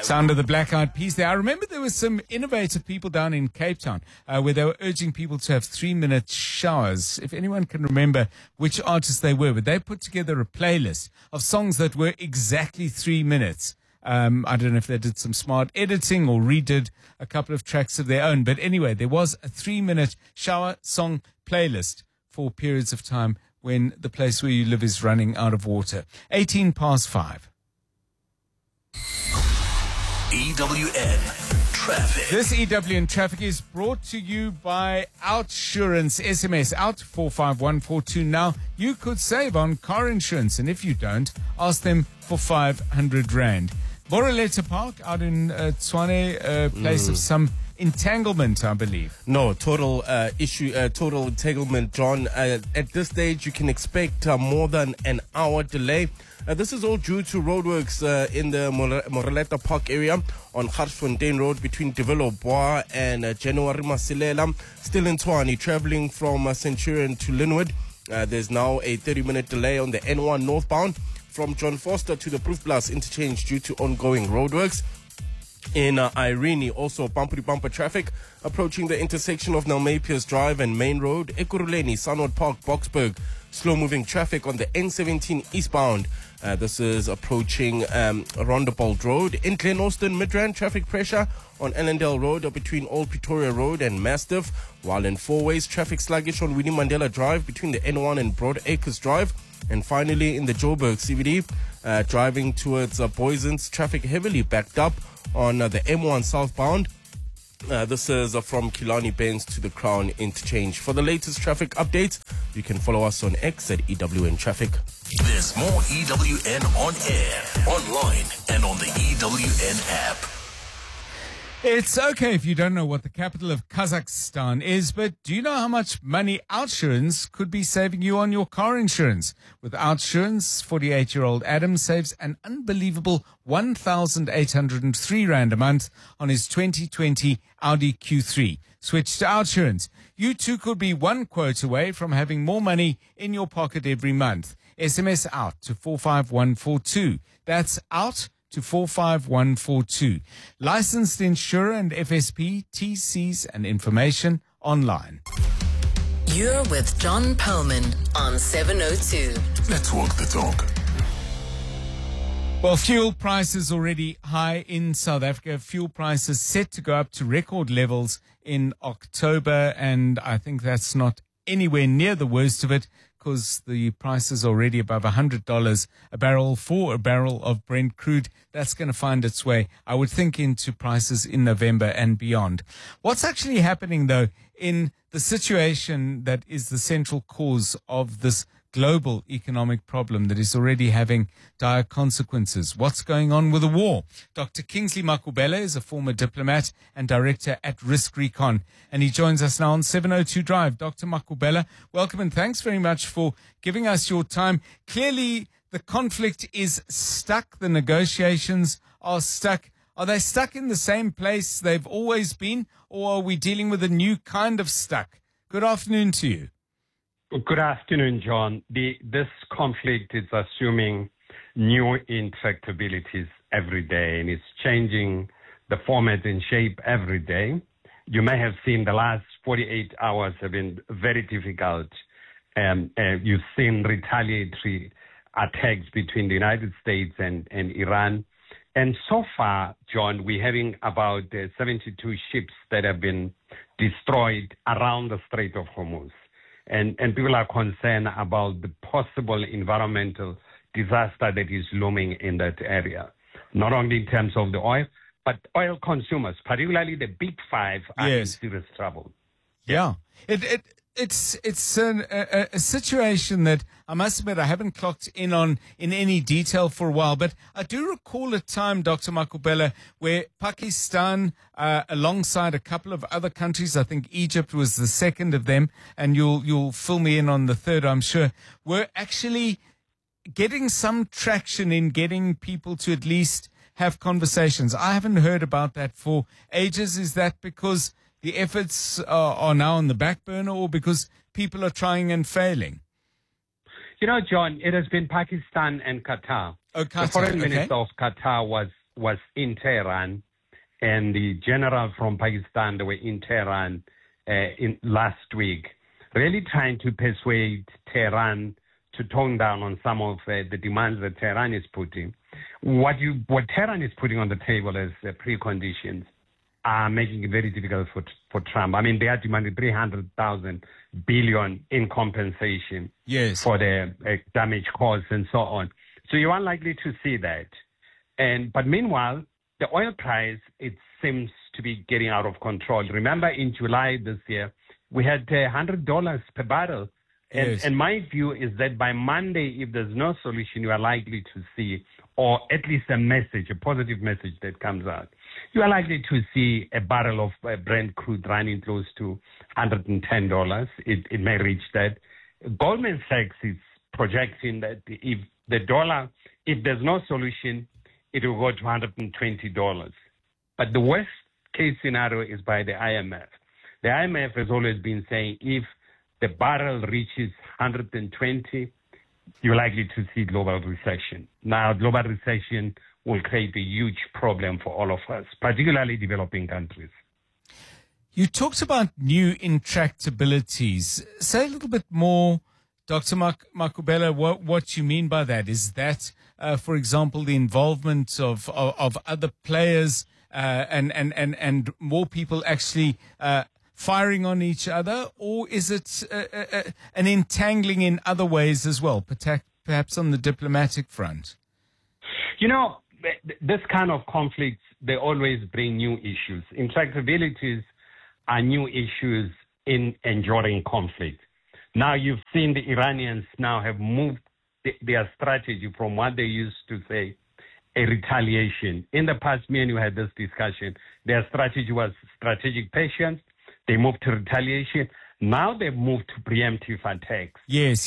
Sound of the Black Eyed Peas there. I remember there were some innovative people down in Cape Town where they were urging people to have 3-minute showers. If anyone can remember which artists they were, but they put together a playlist of songs that were exactly 3 minutes. I don't know if they did some smart editing or redid a couple of tracks of their own. But anyway, there was a 3-minute shower song playlist for periods of time when the place where you live is running out of water. 5:18. EWN Traffic. This EWN Traffic is brought to you by Outsurance. SMS out 45142. Now, you could save on car insurance, and if you don't, ask them for 500 Rand. Boroleta Park out in Tshwane, a place of some entanglement, I believe. No, total entanglement, John. At this stage, you can expect more than an hour delay. This is all due to roadworks in the Moreleta Park area on Garsfontein Road between Develo Bois and January Masilela. Still in Tshwane, traveling from Centurion to Linwood. There's now a 30-minute delay on the N1 northbound from John Foster to the Proof Plus interchange due to ongoing roadworks. In Irene, also bumper-to-bumper traffic approaching the intersection of Nelmapiers Drive and Main Road. Ekurhuleni, Sunwood Park, Boksburg. Slow-moving traffic on the N17 eastbound. This is approaching Rondebold Road. In Glen Austin, Midrand, traffic pressure on Ellendale Road between Old Pretoria Road and Mastiff. While in Four Ways, traffic sluggish on Winnie Mandela Drive between the N1 and Broad Acres Drive. And finally, in the Joburg CBD, driving towards Boysons, traffic heavily backed up on the M1 southbound. This is from Killarney Benz to the Crown interchange. For the latest traffic updates, you can follow us on X at EWN Traffic. There's more EWN on air, online, and on the EWN app. It's okay if you don't know what the capital of Kazakhstan is, but do you know how much money Outsurance could be saving you on your car insurance? With Outsurance, 48-year-old Adam saves an unbelievable 1,803 Rand a month on his 2020 Audi Q3. Switch to Outsurance. You too could be one quote away from having more money in your pocket every month. SMS out to 45142. That's out to 45142. Licensed insurer and FSP, TCs and information online. You're with John Perlman on 702. Let's walk the talk. Well, fuel prices already high in South Africa. Fuel prices set to go up to record levels in October, and I think that's not anywhere near the worst of it, because the price is already above $100 a barrel for a barrel of Brent crude. That's going to find its way, I would think, into prices in November and beyond. What's actually happening, though, in the situation that is the central cause of this global economic problem that is already having dire consequences? What's going on with the war? Dr. Kingsley Makubele is a former diplomat and director at Risk Recon, and he joins us now on 702 Drive. Dr. Makubele, welcome and thanks very much for giving us your time. Clearly, the conflict is stuck. The negotiations are stuck. Are they stuck in the same place they've always been, or are we dealing with a new kind of stuck? Good afternoon to you. Good afternoon, John. This conflict is assuming new intractabilities every day, and it's changing the format and shape every day. You may have seen the last 48 hours have been very difficult. You've seen retaliatory attacks between the United States and Iran. And so far, John, we're having about 72 ships that have been destroyed around the Strait of Hormuz. And people are concerned about the possible environmental disaster that is looming in that area, not only in terms of the oil, but oil consumers, particularly the big five, are in serious trouble. Yeah. It's a situation that I must admit I haven't clocked in on in any detail for a while, but I do recall a time, Dr. Makubele, where Pakistan, alongside a couple of other countries, I think Egypt was the second of them, and you'll fill me in on the third, I'm sure, were actually getting some traction in getting people to at least have conversations. I haven't heard about that for ages. Is that because the efforts are now on the back burner, or because people are trying and failing? You know, John, it has been Pakistan and Qatar. Oh, Qatar. The foreign minister of Qatar was was in Tehran, and the general from Pakistan, they were in Tehran in last week, really trying to persuade Tehran to tone down on some of the demands that Tehran is putting. What Tehran is putting on the table as preconditions are making it very difficult for Trump. I mean, they are demanding $300 billion in compensation for the damage caused and so on. So you're unlikely to see that. But meanwhile, the oil price, it seems to be getting out of control. Remember, in July this year, we had $100 per barrel. And my view is that by Monday, if there's no solution, you are likely to see, or at least a positive message that comes out. You are likely to see a barrel of Brent crude running close to $110. It may reach that. Goldman Sachs is projecting that if there's no solution, it will go to $120. But the worst case scenario is by the IMF. The IMF has always been saying if the barrel reaches 120, you're likely to see global recession. Now, global recession will create a huge problem for all of us, particularly developing countries. You talked about new intractabilities. Say a little bit more, Dr. Makubela, what you mean by that. Is that, for example, the involvement of other players and more people actually firing on each other, or is it an entangling in other ways as well, perhaps on the diplomatic front? You know, this kind of conflicts, they always bring new issues. Intractabilities are new issues in enduring conflict. Now you've seen the Iranians now have moved their strategy from what they used to say, a retaliation. In the past, me and you had this discussion. Their strategy was strategic patience. They moved to retaliation. Now they've moved to preemptive attacks. Yes.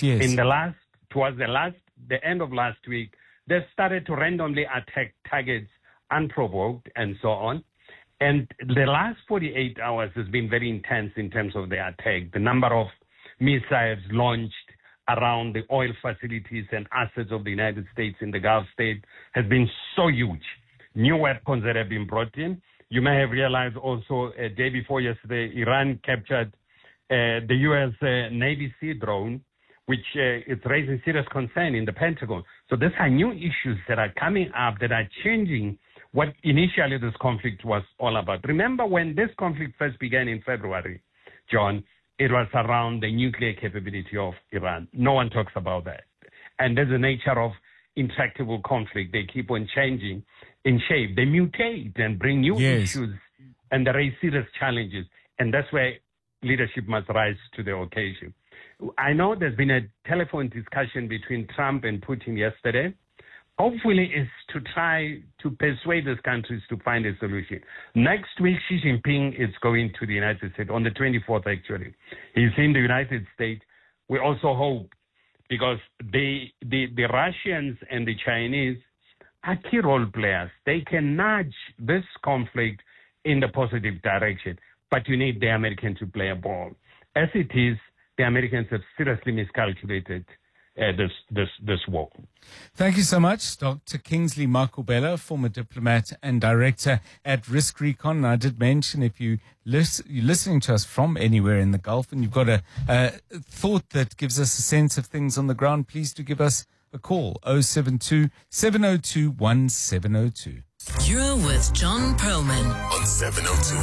Towards the end of last week, they started to randomly attack targets unprovoked and so on. And the last 48 hours has been very intense in terms of the attack. The number of missiles launched around the oil facilities and assets of the United States in the Gulf state has been so huge. New weapons that have been brought in. You may have realized also a day before yesterday, Iran captured the U.S. Navy Sea drone, which is raising serious concern in the Pentagon. So these are new issues that are coming up that are changing what initially this conflict was all about. Remember when this conflict first began in February, John, it was around the nuclear capability of Iran. No one talks about that. And there's the nature of intractable conflict. They keep on changing in shape. They mutate and bring new issues, and they raise serious challenges. And that's where leadership must rise to the occasion. I know there's been a telephone discussion between Trump and Putin yesterday. Hopefully it's to try to persuade these countries to find a solution. Next week, Xi Jinping is going to the United States, on the 24th actually. He's in the United States. We also hope, because the Russians and the Chinese are key role players. They can nudge this conflict in the positive direction, but you need the Americans to play a ball. As it is, the Americans have seriously miscalculated this war. Thank you so much, Dr. Kingsley Makubela, former diplomat and director at Risk Recon. I did mention if you're listening to us from anywhere in the Gulf and you've got a thought that gives us a sense of things on the ground, please do give us a call, 072 702 1702. You're with John Perlman on 702.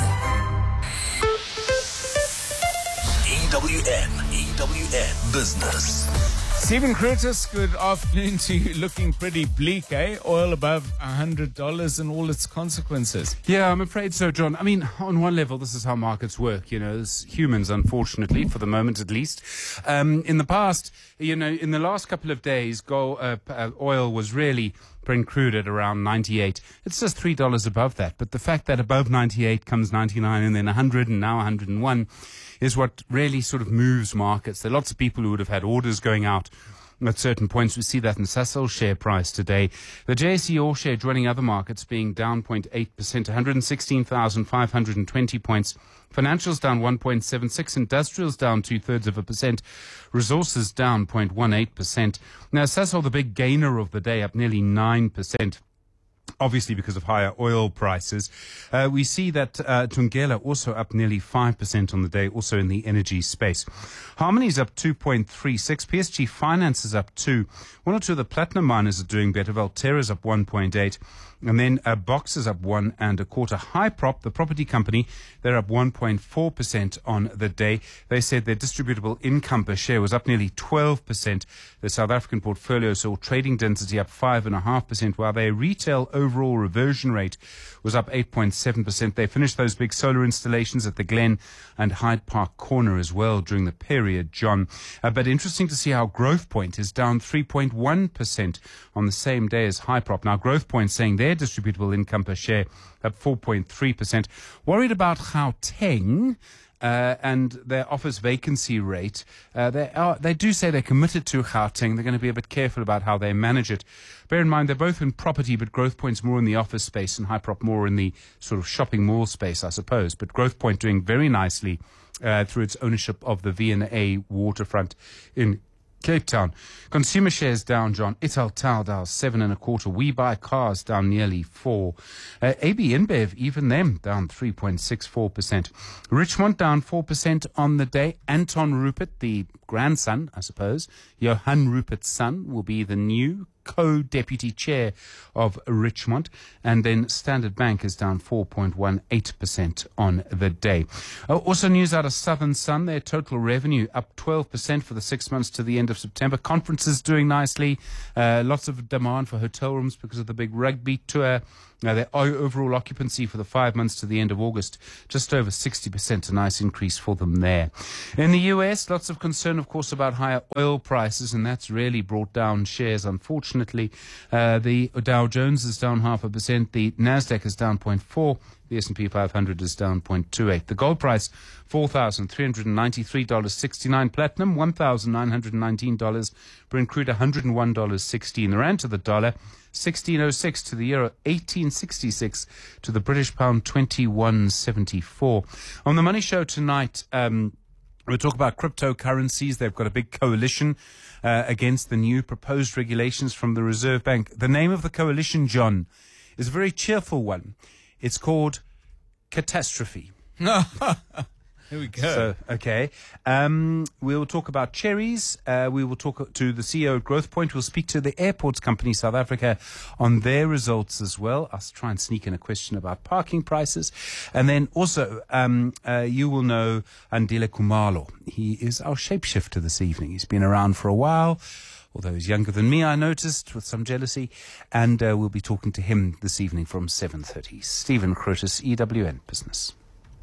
EWN Business. Stephen Curtis, good afternoon to you. Looking pretty bleak, eh? Oil above $100 and all its consequences. Yeah, I'm afraid so, John. I mean, on one level, this is how markets work, as humans, unfortunately, for the moment at least. In the past, in the last couple of days, oil was really Brent crude at around 98. It's just $3 above that. But the fact that above 98 comes 99 and then 100 and now 101 is what really sort of moves markets. There are lots of people who would have had orders going out at certain points. We see that in Sasol's share price today. The JSE All Share joining other markets being down 0.8%, 116,520 points. Financials down 1.76%, industrials down 0.2%, resources down 0.18%. Now, Sasol, the big gainer of the day, up nearly 9%. obviously because of higher oil prices. We see that Thungela also up nearly 5% on the day, also in the energy space. Harmony's up 2.36. PSG Finance is up 2. One or two of the platinum miners are doing better. Valterra's up 1.8. And then Box is up 1 1/4. Hyprop, the property company, they're up 1.4% on the day. They said their distributable income per share was up nearly 12%. The South African portfolio saw trading density up 5.5%, while their retail overall reversion rate was up 8.7%. They finished those big solar installations at the Glen and Hyde Park Corner as well during the period, John. But interesting to see how Growthpoint is down 3.1% on the same day as Hyprop. Now, Growthpoint saying their distributable income per share up 4.3%. Worried about Gauteng and their office vacancy rate. They do say they're committed to Gauteng. They're going to be a bit careful about how they manage it. Bear in mind, they're both in property, but Growthpoint's more in the office space and Hyprop more in the sort of shopping mall space, I suppose. But Growthpoint doing very nicely through its ownership of the V&A waterfront in Cape Town. Consumer shares down, John. Italtile down 7 1/4. We Buy Cars down nearly 4. AB InBev, even them, down 3.64%. Richmond down 4% on the day. Anton Rupert, the grandson, I suppose, Johan Rupert's son, will be the new co-deputy chair of Richmond. And then Standard Bank is down 4.18% on the day. Also news out of Southern Sun, their total revenue up 12% for the 6 months to the end of September. Conferences doing nicely. Lots of demand for hotel rooms because of the big rugby tour. Now, their overall occupancy for the 5 months to the end of August, just over 60%, a nice increase for them there. In the US, lots of concern, of course, about higher oil prices, and that's really brought down shares, unfortunately. The Dow Jones is down 0.5%. The NASDAQ is down 0.4%. The S&P 500 is down 0.28. The gold price, $4,393.69. Platinum, $1,919. Brent crude, $101.16. The rand to the dollar, 16.06 to the euro, 18.66 to the British pound, 21.74. On the Money Show tonight, we'll talk about cryptocurrencies. They've got a big coalition against the new proposed regulations from the Reserve Bank. The name of the coalition, John, is a very cheerful one. It's called Catastrophe. Here we go. So, okay. We'll talk about cherries. We will talk to the CEO of Growthpoint. We'll speak to the airports company, South Africa, on their results as well. I'll try and sneak in a question about parking prices. And then also, you will know Andile Khumalo. He is our shapeshifter this evening. He's been around for a while, although he's younger than me, I noticed, with some jealousy. And we'll be talking to him this evening from 7:30. Stephen Crotus, EWN Business.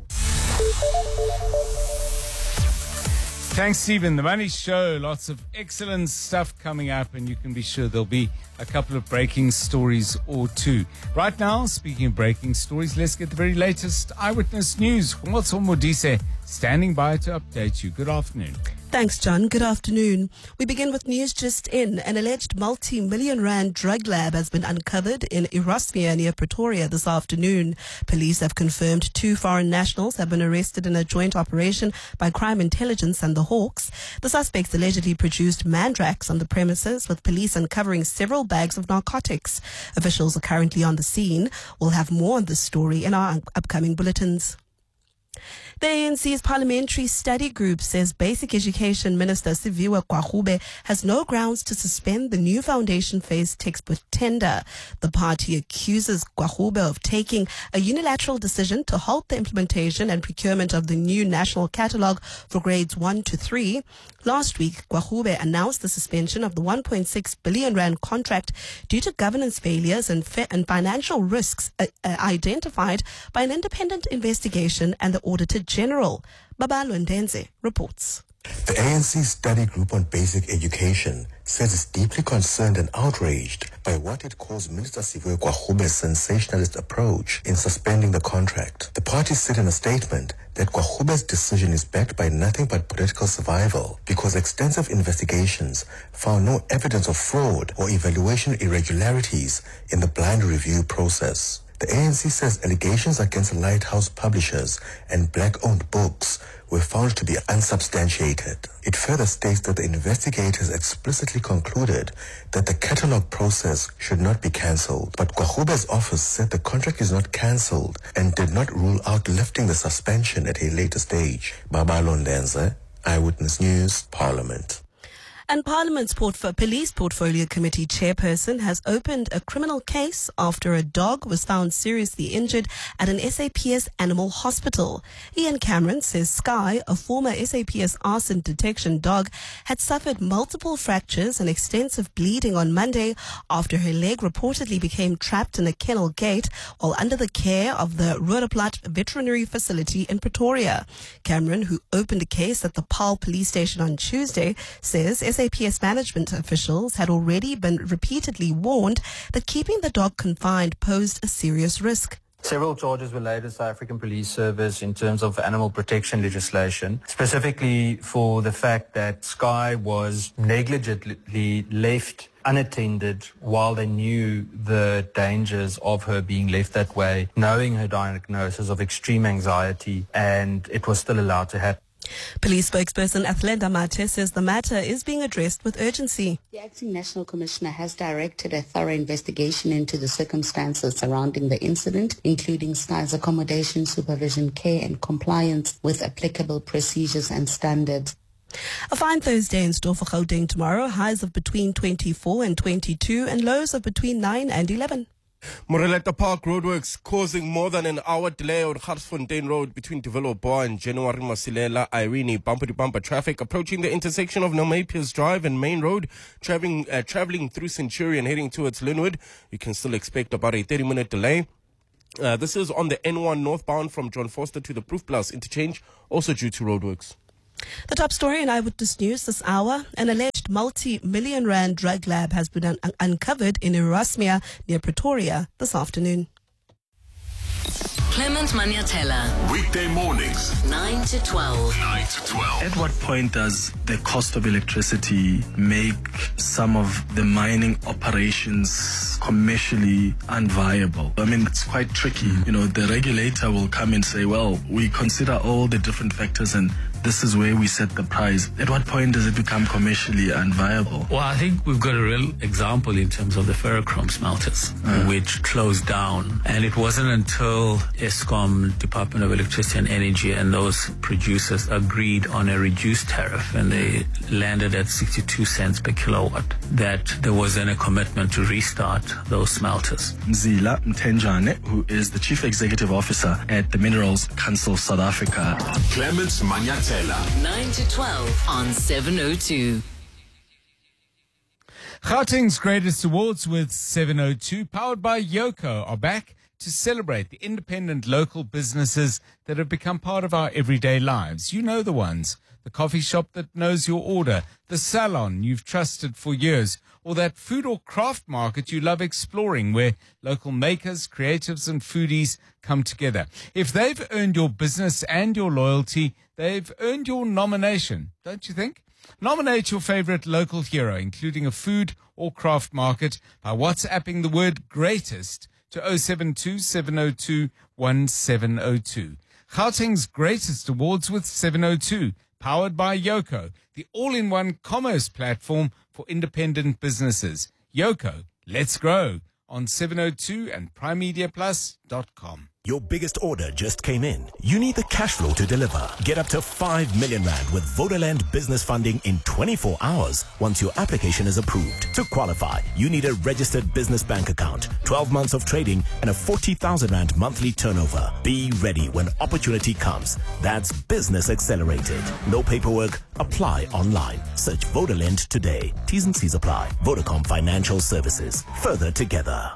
Thanks, Stephen. The Money Show, lots of excellent stuff coming up, and you can be sure there'll be a couple of breaking stories or two. Right now, speaking of breaking stories, let's get the very latest eyewitness news. Khomotso Modise standing by to update you. Good afternoon. Thanks, John. Good afternoon. We begin with news just in. An alleged multi-million rand drug lab has been uncovered in Erasmia near Pretoria this afternoon. Police have confirmed 2 foreign nationals have been arrested in a joint operation by Crime Intelligence and the Hawks. The suspects allegedly produced mandrax on the premises, with police uncovering several bags of narcotics. Officials are currently on the scene. We'll have more on this story in our upcoming bulletins. The ANC's Parliamentary Study Group says Basic Education Minister Siviwe Gwarube has no grounds to suspend the new foundation phase textbook tender. The party accuses Gwarube of taking a unilateral decision to halt the implementation and procurement of the new national catalogue for grades 1 to 3. Last week, Gwarube announced the suspension of the 1.6 billion rand contract due to governance failures and financial risks identified by an independent investigation and the Auditor General. Babalo Ndenze reports. The ANC Study Group on Basic Education says it's deeply concerned and outraged by what it calls Minister Siviwe Gwarube's sensationalist approach in suspending the contract. The party said in a statement that Gwarube's decision is backed by nothing but political survival because extensive investigations found no evidence of fraud or evaluation irregularities in the blind review process. The ANC says allegations against Lighthouse Publishers and Black-owned books were found to be unsubstantiated. It further states that the investigators explicitly concluded that the catalogue process should not be cancelled. But Gwahube's office said the contract is not cancelled and did not rule out lifting the suspension at a later stage. Babalo Ndenze, Eyewitness News, Parliament. And Parliament's Police Portfolio Committee chairperson has opened a criminal case after a dog was found seriously injured at an SAPS animal hospital. Ian Cameron says Sky, a former SAPS arson detection dog, had suffered multiple fractures and extensive bleeding on Monday after her leg reportedly became trapped in a kennel gate while under the care of the Roodeplaat Veterinary Facility in Pretoria. Cameron, who opened a case at the Paarl Police Station on Tuesday, says SAPS management officials had already been repeatedly warned that keeping the dog confined posed a serious risk. Several charges were laid at South African Police Service in terms of animal protection legislation, specifically for the fact that Sky was negligently left unattended while they knew the dangers of her being left that way, knowing her diagnosis of extreme anxiety, and it was still allowed to happen. Police spokesperson Athlenda Mate says the matter is being addressed with urgency. The Acting National Commissioner has directed a thorough investigation into the circumstances surrounding the incident, including Sky's accommodation, supervision, care and compliance with applicable procedures and standards. A fine Thursday in store for Gauteng tomorrow, highs of between 24 and 22 and lows of between 9 and 11. Moreleta Park roadworks causing more than an hour delay on Garsfontein Road between Developer and January Masilela Irene. Bumper-to-bumper traffic approaching the intersection of Namapiers Drive and Main Road, traveling through Centurion heading towards Linwood. You can still expect about a 30-minute delay. This is on the N1 northbound from John Foster to the Proof Plus interchange, also due to roadworks. The top story in Eyewitness News this hour: an alleged multi-million rand drug lab has been uncovered in Erasmia near Pretoria this afternoon. Clement Maniatella. Weekday mornings, 9 to 12. 9 to 12. At what point does the cost of electricity make some of the mining operations commercially unviable? I mean, it's quite tricky. You know, the regulator will come and say, well, we consider all the different factors and this is where we set the price. At what point does it become commercially unviable? Well, I think we've got a real example in terms of the ferrochrome smelters, which closed down. And it wasn't until Eskom, Department of Electricity and Energy, and those producers agreed on a reduced tariff, and they landed at 62 cents per kilowatt, that there was then a commitment to restart those smelters. Mzila Mtenjane, who is the Chief Executive Officer at the Minerals Council of South Africa. Clements Maniatella. 9 to 12 on 702. Gauteng's Greatest Awards with 702, powered by Yoko, are back to celebrate the independent local businesses that have become part of our everyday lives. You know the ones. The coffee shop that knows your order, the salon you've trusted for years, or that food or craft market you love exploring where local makers, creatives and foodies come together. If they've earned your business and your loyalty, they've earned your nomination, don't you think? Nominate your favorite local hero, including a food or craft market, by WhatsApping the word greatest to 072 702 1702. Gauteng's Greatest Awards with 702, powered by Yoko, the all-in-one commerce platform for independent businesses. Yoko, let's grow, on 702 and primemediaplus.com. Your biggest order just came in. You need the cash flow to deliver. Get up to 5 million rand with Vodaland business funding in 24 hours once your application is approved. To qualify, you need a registered business bank account, 12 months of trading, and a 40,000 rand monthly turnover. Be ready when opportunity comes. That's Business Accelerated. No paperwork. Apply online. Search Vodaland today. T's and C's apply. Vodacom Financial Services. Further together.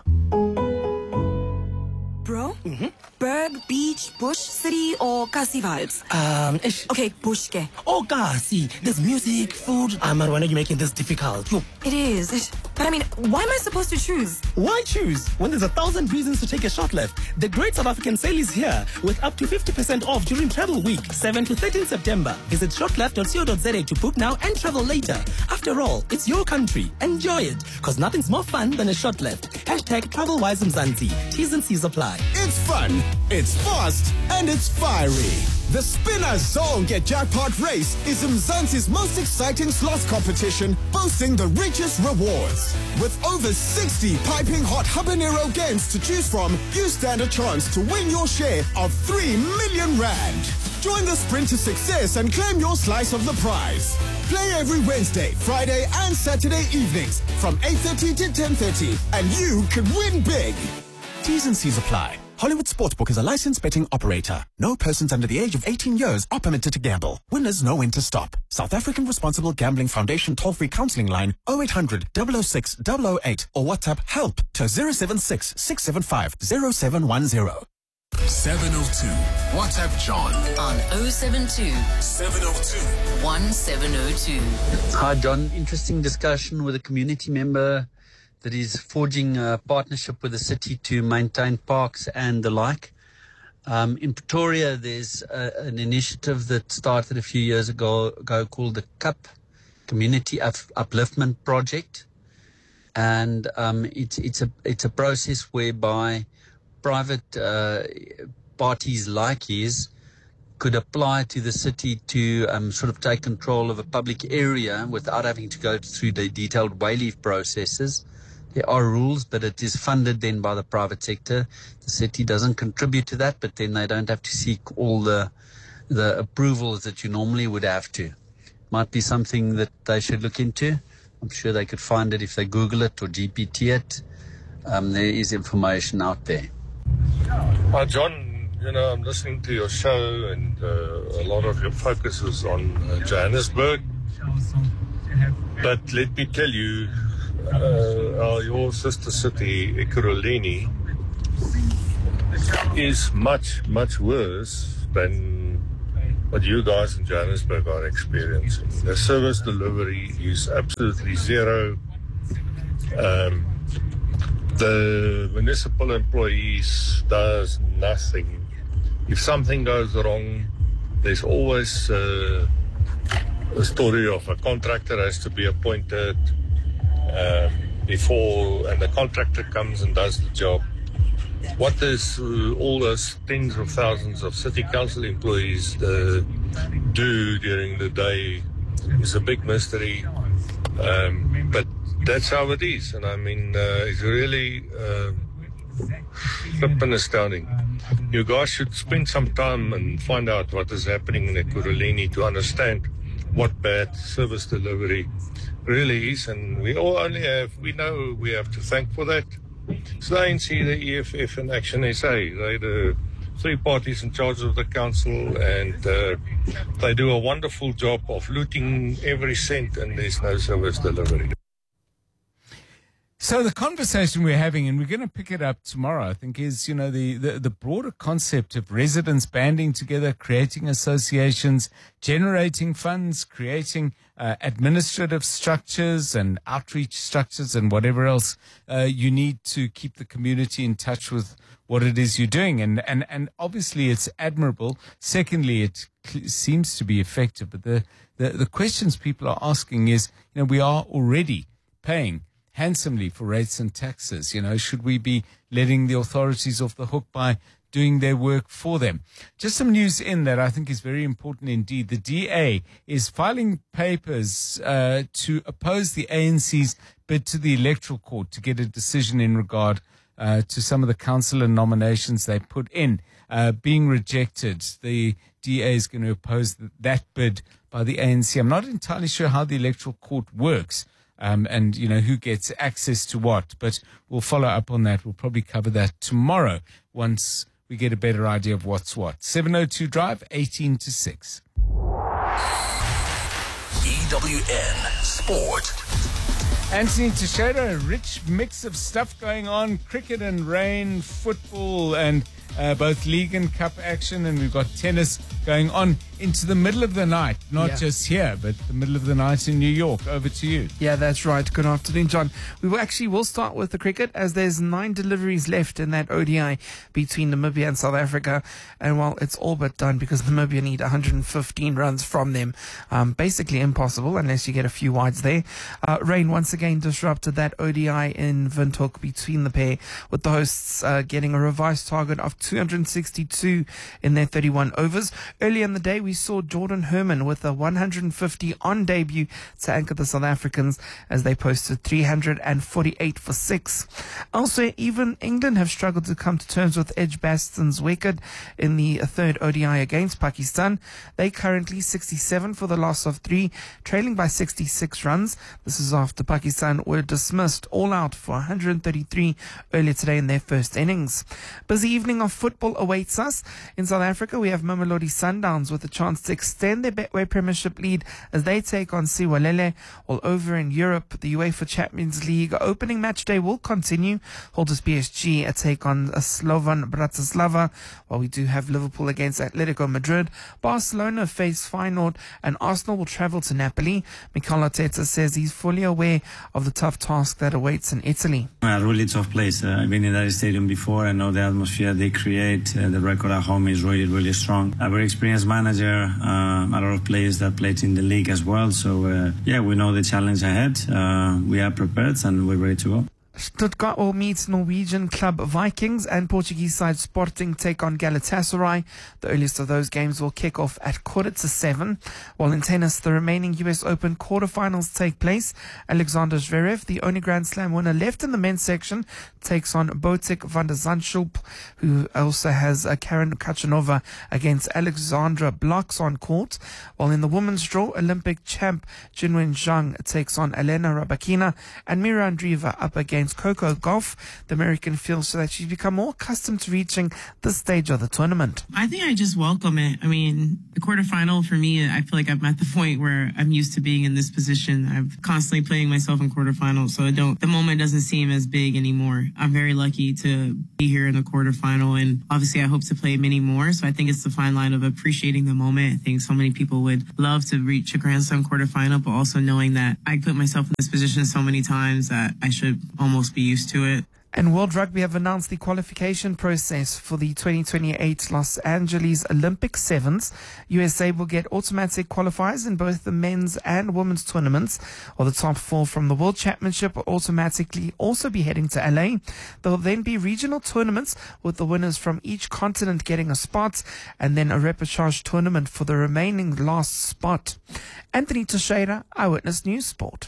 Bro? Berg, beach, bush, city, or Kasi vibes? Okay, bush ke. Oh, Kasi. There's music, food. Marwana, you're making this difficult. It is. But I mean, why am I supposed to choose? Why choose when there's 1,000 reasons to take a short left? The Great South African Sale is here with up to 50% off during Travel Week, 7 to 13 September. Visit shortleft.co.za to book now and travel later. After all, it's your country. Enjoy it, because nothing's more fun than a short left. Hashtag TravelWise Mzansi. T's and C's apply. It's fun, it's fast, and it's fiery. The Spinner Zonke Jackpot Race is Mzansi's most exciting slots competition, boasting the richest rewards. With over 60 piping hot habanero games to choose from, you stand a chance to win your share of 3 million rand. Join the sprint to success and claim your slice of the prize. Play every Wednesday, Friday, and Saturday evenings from 8:30 to 10:30, and you could win big. T's and C's apply. Hollywood Sportsbook is a licensed betting operator. No persons under the age of 18 years are permitted to gamble. Winners know when to stop. South African Responsible Gambling Foundation toll-free counseling line 0800 006 008 or WhatsApp HELP to 076 675 0710. 702. WhatsApp John on 072 702 1702. Hi, John. Interesting discussion with a community member that is forging a partnership with the city to maintain parks and the like. In Pretoria, there's an initiative that started a few years ago called the CUP, Community Upliftment Project. And it's a process whereby private parties like his could apply to the city to sort of take control of a public area without having to go through the detailed wayleave processes. There are rules, but it is funded then by the private sector. The city doesn't contribute to that, but then they don't have to seek all the approvals that you normally would have to. Might be something that they should look into. I'm sure they could find it if they Google it or GPT it. There is information out there. Hi, John. I'm listening to your show, and a lot of your focus is on Johannesburg. But let me tell you, your sister city, Ekurhuleni, is much, much worse than what you guys in Johannesburg are experiencing. The service delivery is absolutely zero. The municipal employees does nothing. If something goes wrong, there's always a story of a contractor has to be appointed before, and the contractor comes and does the job. What does all those tens of thousands of city council employees do during the day is a big mystery. But that's how it is. And I mean, it's really flippin' astounding. You guys should spend some time and find out what is happening in Ekurhuleni to understand what bad service delivery really is. And we know we have to thank for that. It's the ANC, the EFF, and Action SA. They're the three parties in charge of the council, and they do a wonderful job of looting every cent, and there's no service delivery. So the conversation we're having, and we're going to pick it up tomorrow, I think, is, the broader concept of residents banding together, creating associations, generating funds, creating administrative structures and outreach structures and whatever else you need to keep the community in touch with what it is you're doing. And obviously it's admirable. Secondly, it seems to be effective. But the questions people are asking is, we are already paying handsomely for rates and taxes. Should we be letting the authorities off the hook by doing their work for them? Just some news in that I think is very important indeed. The DA is filing papers to oppose the ANC's bid to the Electoral Court to get a decision in regard to some of the councillor nominations they put in being rejected. The DA is going to oppose that bid by the ANC. I'm not entirely sure how the Electoral Court works. And who gets access to what, but we'll follow up on that. We'll probably cover that tomorrow once we get a better idea of what's what. 702 Drive, 18 to 6. EWN Sport. Anthony Teixeira, a rich mix of stuff going on, cricket and rain, football and both league and cup action, and we've got tennis going on into the middle of the night, not just here, but the middle of the night in New York. Over to you. Yeah, that's right. Good afternoon, John. We will start with the cricket, as there's 9 deliveries left in that ODI between Namibia and South Africa, and well, it's all but done because Namibia need 115 runs from them. Basically impossible unless you get a few wides there. Rain once again disrupted that ODI in Windhoek between the pair, with the hosts getting a revised target of 262 in their 31 overs. Earlier in the day, we saw Jordan Herman with a 150 on debut to anchor the South Africans as they posted 348 for 6. Elsewhere, even England have struggled to come to terms with Edgbaston's wicket in the third ODI against Pakistan. They currently 67 for the loss of 3, trailing by 66 runs. This is after Pakistan were dismissed all out for 133 earlier today in their first innings. Busy evening of football awaits us. In South Africa, we have Mamelodi Sundowns with a chance to extend their Betway Premiership lead as they take on Siwalele. All over in Europe, the UEFA Champions League opening match day will continue. Holders PSG take on Slovan Bratislava, while we do have Liverpool against Atletico Madrid. Barcelona face Feyenoord, and Arsenal will travel to Napoli. Mikel Arteta says he's fully aware of the tough task that awaits in Italy. A really tough place. I've been in that stadium before. I know the atmosphere they create. The record at home is really, really strong. A very experienced manager, a lot of players that played in the league as well. So, we know the challenge ahead. We are prepared and we're ready to go. Stuttgart will meet Norwegian club Vikings, and Portuguese side Sporting take on Galatasaray. The earliest of those games will kick off at 6:45. While in tennis, the remaining US Open quarterfinals take place. Alexander Zverev, the only Grand Slam winner left in the men's section, takes on Botic van der Zandschulp, who also has Karen Khachanova against Alexandra Blocks on court. While in the women's draw, Olympic champ Jinwen Zhang takes on Elena Rybakina, and Mira Andreeva up against Coco Gauff. The American feels so that she's become more accustomed to reaching this stage of the tournament. I think I just welcome it. I mean, the quarterfinal for me, I feel like I'm at the point where I'm used to being in this position. I'm constantly playing myself in quarterfinals, so the moment doesn't seem as big anymore. I'm very lucky to be here in the quarterfinal, and obviously I hope to play many more. So I think it's the fine line of appreciating the moment. I think so many people would love to reach a Grand Slam quarterfinal, but also knowing that I put myself in this position so many times that I should almost be used to it. And World Rugby have announced the qualification process for the 2028 Los Angeles Olympic Sevens. USA will get automatic qualifiers in both the men's and women's tournaments, while the top 4 from the World Championship will automatically also be heading to LA. There will then be regional tournaments with the winners from each continent getting a spot, and then a repechage tournament for the remaining last spot. Anthony Teixeira, Eyewitness News Sport.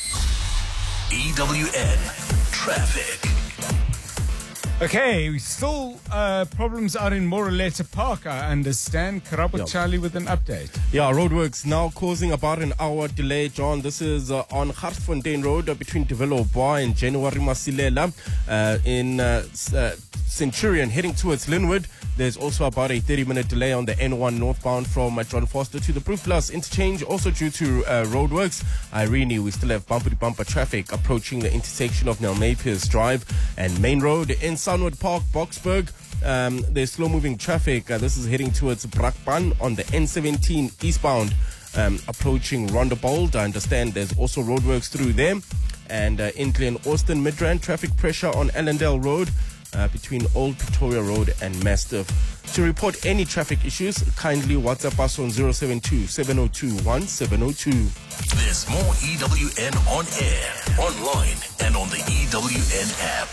EWN Traffic. Okay, we still problems out in Moroleta Park, I understand. Karabo Charlie with an update. Yeah, roadworks now causing about an hour delay, John. This is on Garsfontein Road between Develo Bar and January Masilela in Centurion heading towards Linwood. There's also about a 30-minute delay on the N1 northbound from John Foster to the Proof Plus interchange, also due to roadworks. Irene, we still have bumper-to-bumper traffic approaching the intersection of Nell Napiers Drive and Main Road. In Sunwood Park, Boksburg, there's slow-moving traffic. This is heading towards Brakpan on the N17 eastbound, approaching Rondebold. I understand there's also roadworks through there. And in Glen Austin, Midrand, traffic pressure on Allendale Road, between Old Pretoria Road and Mastiff. To report any traffic issues, kindly WhatsApp us on 072-702-1702. There's more EWN on air, online, and on the EWN app.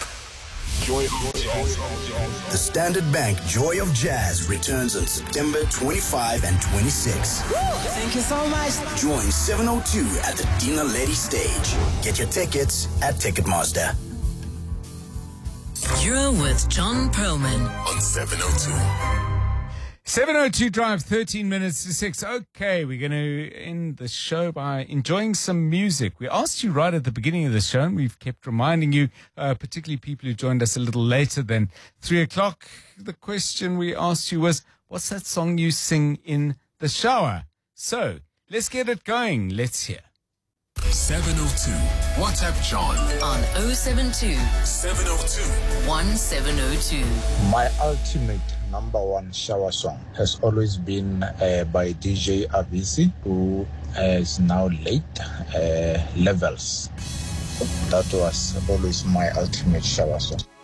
The Standard Bank Joy of Jazz returns on September 25 and 26. Thank you so much. Join 702 at the Dina Lady stage. Get your tickets at Ticketmaster. You're with John Perlman on 702. 702 Drive, 13 minutes to 6. Okay, we're going to end the show by enjoying some music. We asked you right at the beginning of the show, and we've kept reminding you, particularly people who joined us a little later than 3 o'clock. The question we asked you was, what's that song you sing in the shower? So, let's get it going. Let's hear. 702. WhatsApp John on 072 702 1702. My ultimate number one shower song has always been by DJ Avisi, who is now late, Levels. That was always my ultimate shower song.